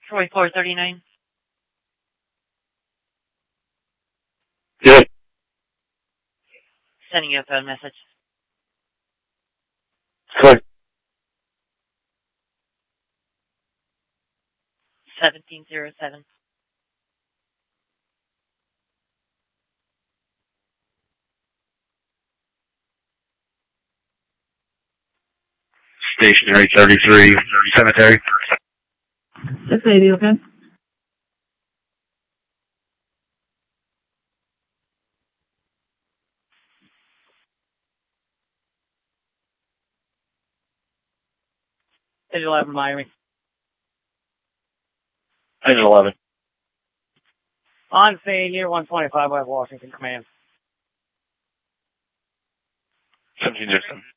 Troy 439. Good. Sending you a phone message. Good. 1707. Stationary 33, cemetery. It's 80, okay? Page 11, Miami. Page 11. On scene, Year 125 West Washington, command. 1707.